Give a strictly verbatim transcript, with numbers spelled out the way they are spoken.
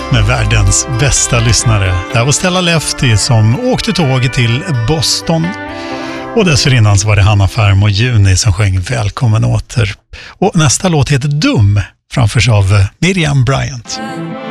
med världens bästa lyssnare. Det här var Stella Lefty som åkte tåg till Boston. Och dessförinnan så var det Hanna Färm och Juni som sjöng Välkommen åter. Och nästa låt heter Dum, framförs av Miriam Bryant.